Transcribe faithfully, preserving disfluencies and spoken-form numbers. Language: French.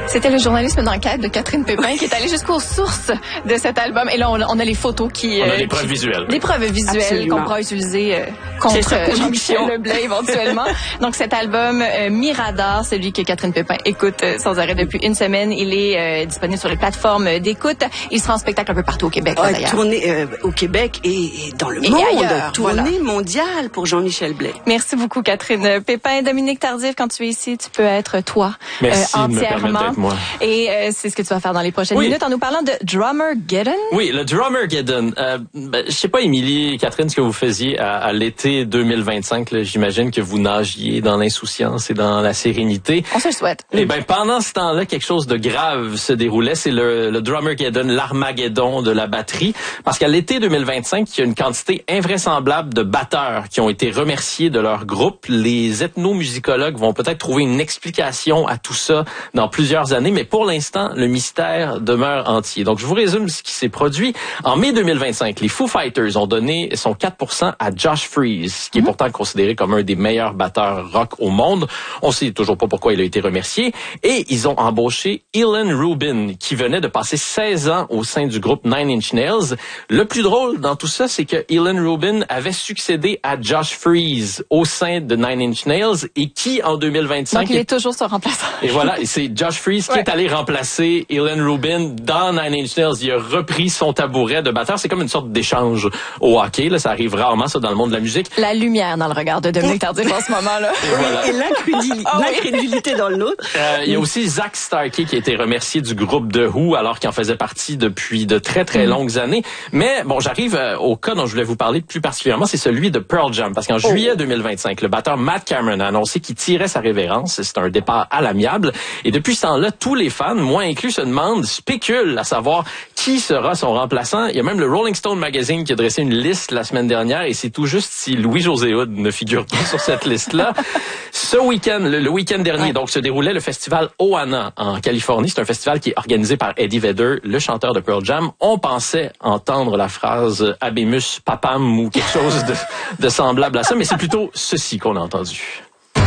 C'était le journalisme d'enquête de Catherine Pépin qui est allée jusqu'aux sources de cet album. Et là, on a, on a les photos qui... On a euh, les preuves qui, visuelles. Les preuves visuelles Absolument. qu'on pourra utiliser euh, contre euh, Jean-Michel Leblay éventuellement. Donc cet album euh, Mirador, celui que Catherine Pépin écoute euh, sans arrêt depuis une semaine, il est euh, disponible sur les plateformes d'écoute. Il sera en spectacle un peu partout au Québec, là, Ouais, d'ailleurs. tournée euh, au Québec et, et dans le Et monde. ailleurs, Tournée voilà. mondiale pour Jean-Michel Blais. Merci beaucoup, Catherine Pépin. Dominique Tardif, quand tu es ici, tu peux être toi. Merci euh, de me permettre entièrement. d'être moi. Et euh, c'est ce que tu vas faire dans les prochaines Oui. minutes en nous parlant de Drummergeddon. Oui, le Drummergeddon. Euh, ben, je sais pas, Émilie et Catherine, ce que vous faisiez à, à l'été deux mille vingt-cinq. Là, j'imagine que vous nagiez dans l'insouciance et dans la sérénité. On se le souhaite. Eh ben, pendant ce temps-là, quelque chose de grave se déroulait. C'est le, le Drummergeddon, l'Armageddon de la batterie. Parce qu'à l'été deux mille vingt-cinq, il y a une quantité invraisemblable de batteurs qui ont été remerciés de leur groupe. Les ethnomusicologues vont peut-être trouver une explication à tout ça dans plusieurs années, mais pour l'instant, le mystère demeure entier. Donc, je vous résume ce qui s'est produit. En mai deux mille vingt-cinq, les Foo Fighters ont donné son quatre pour cent à Josh Freese, qui est pourtant considéré comme un des meilleurs batteurs rock au monde. On sait toujours pas pourquoi il a été remercié. Et ils ont embauché Ilan Rubin, qui venait de passer seize ans au sein du groupe Nine Inch Nails. Le plus drôle dans tout ça, c'est que Ilan Rubin avait succédé à Josh Freese au sein de Nine Inch Nails et qui, en deux mille vingt-cinq... Donc, il est toujours son remplaçant. Et voilà, et c'est Josh Freese qui Ouais. est allé remplacer Ilan Rubin dans Nine Inch Nails. Il a repris son tabouret de batteur. C'est comme une sorte d'échange au hockey. Là, ça arrive rarement, ça, dans le monde de la musique. La lumière dans le regard de Dominique Tardif en ce moment-là. Et voilà. Et l'incréduli- Ah oui. l'incrédulité dans l'autre. Euh, il y a aussi Zach Starkey qui a été remercié du groupe The Who alors qu'il en faisait partie depuis de très très longues années. Mais bon, j'arrive euh, au cas dont je voulais vous parler plus particulièrement, c'est celui de Pearl Jam. Parce qu'en juillet deux mille vingt-cinq, le batteur Matt Cameron a annoncé qu'il tirait sa révérence. C'est un départ à l'amiable. Et depuis ce temps-là, tous les fans, moi inclus, se demandent, spéculent à savoir qui sera son remplaçant. Il y a même le Rolling Stone Magazine qui a dressé une liste la semaine dernière et c'est tout juste si Louis-José Hood ne figure pas sur cette liste-là. Ce week-end, le, le week-end dernier, ouais. donc, se déroulait le festival Ohana en Californie. C'est un festival qui est organisé par Eddie Vedder, le chanteur de Pearl Jam. On pensait entendre la phrase « Habemus Papam » ou quelque chose de, de semblable à ça, mais c'est plutôt ceci qu'on a entendu.